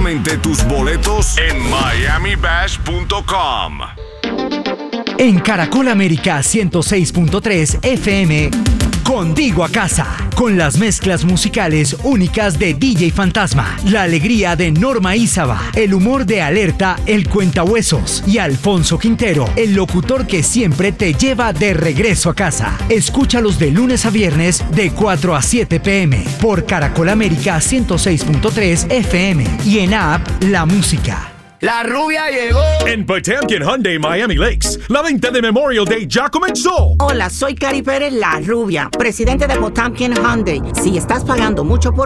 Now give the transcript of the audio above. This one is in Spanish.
directamente tus boletos en miamibash.com. En Caracol América 106.3 FM, contigo a casa, con las mezclas musicales únicas de DJ Fantasma, la alegría de Norma Ízaba, el humor de Alerta, el Cuentahuesos y Alfonso Quintero, el locutor que siempre te lleva de regreso a casa. Escúchalos de lunes a viernes de 4 a 7 p.m. por Caracol América 106.3 FM y en app La Música. La rubia llegó. En Potemkin Hyundai Miami Lakes, la venta de Memorial Day ya comenzó. Hola, soy Cari Pérez, la rubia, presidente de Potemkin Hyundai. Si estás pagando mucho por